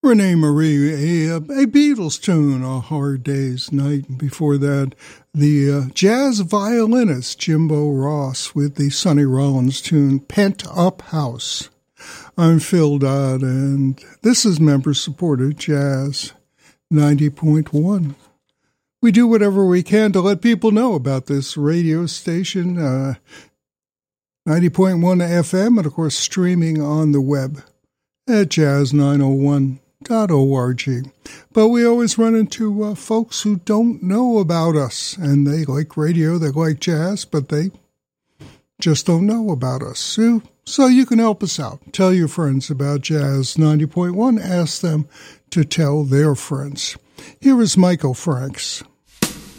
Renee Marie, a Beatles tune, A Hard Day's Night. And before that, the jazz violinist Jimbo Ross with the Sonny Rollins tune, Pent Up House. I'm Phil Dodd, and this is member-supported Jazz 90.1. We do whatever we can to let people know about this radio station, 90.1 FM, and of course streaming on the web at jazz901.org. But we always run into folks who don't know about us, and they like radio, they like jazz, but they just don't know about us. So you can help us out. Tell your friends about Jazz 90.1. Ask them to tell their friends. Here is Michael Franks.